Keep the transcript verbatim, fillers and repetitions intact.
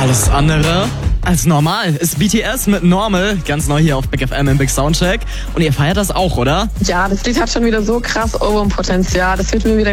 Alles andere als normal ist B T S mit Normal, ganz neu hier auf Big F M im Big Soundcheck. Und ihr feiert das auch, oder? Ja, das Lied hat schon wieder so krass Ohrwurmpotenzial. Das wird mir wieder